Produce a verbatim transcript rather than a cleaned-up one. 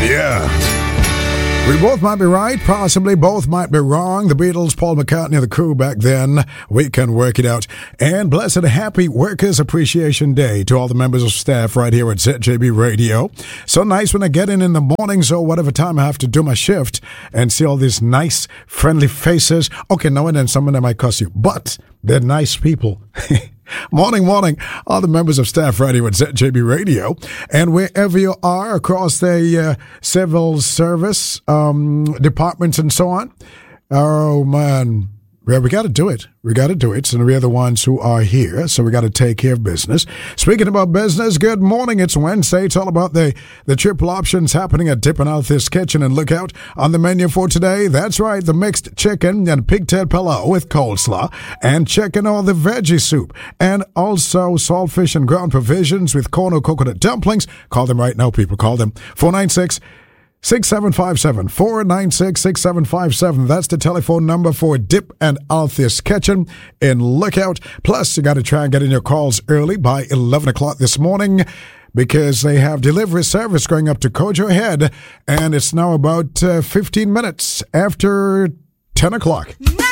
Yeah. We both might be right, possibly both might be wrong. The Beatles, Paul McCartney, the crew back then. We can work it out. And blessed happy Workers' Appreciation Day to all the members of staff right here at Z J B Radio. So nice when I get in in the mornings or whatever time I have to do my shift and see all these nice, friendly faces. Okay, now and then some of them might cuss you, but they're nice people. Morning, morning, all the members of staff right here at Z J B Radio. And wherever you are across the uh, civil service um, departments and so on. Oh, man. Yeah, we got to do it. We got to do it. So we are the ones who are here. So we got to take care of business. Speaking about business, good morning. It's Wednesday. It's all about the, the triple options happening at Dip and Althis Kitchen. And look out on the menu for today. That's right. The mixed chicken and pigtail pillau with coleslaw and chicken or the veggie soup. And also saltfish and ground provisions with corn or coconut dumplings. Call them right now, people. Call them four nine six, six seven five seven, four nine six, six seven five seven. That's the telephone number for Dip and Althis Kitchen in Lookout. Plus, you got to try and get in your calls early by eleven o'clock this morning because they have delivery service going up to Kojo Head, and it's now about uh, fifteen minutes after ten o'clock.